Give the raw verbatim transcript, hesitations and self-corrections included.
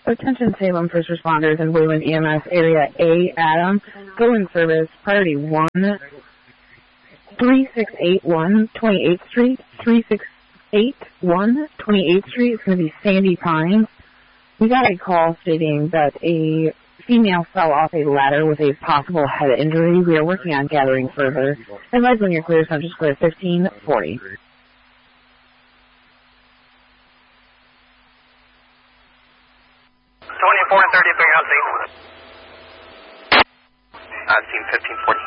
Attention Salem first responders and Wayland E M S Area A, Adam. Go in service, priority one, three six eight one, twenty-eighth Street, three six eight one, twenty-eighth Street. It's going to be Sandy Pines. We got a call stating that a female fell off a ladder with a possible head injury. We are working on gathering further. Advise when you're clear, subject clear fifteen forty. twenty-four and thirty-three, I've seen. I've seen fifteen forty.